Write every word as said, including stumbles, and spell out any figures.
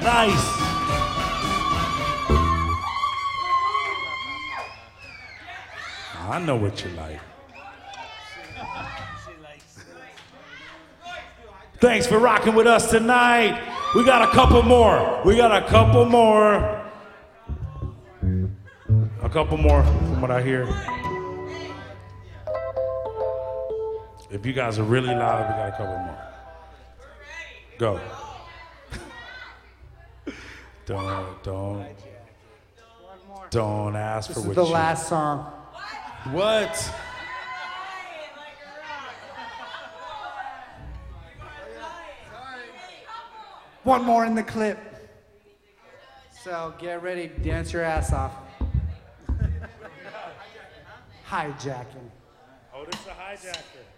Nice. I know what you like. Thanks for rocking with us tonight. We got a couple more. We got a couple more. A couple more from what I hear. If you guys are really loud, we got a couple more. Go. Don't, don't, don't ask for This what is the you... last song. What? One more in the clip. So get ready, dance your ass off. Hijacking. Oh, this is a hijacker.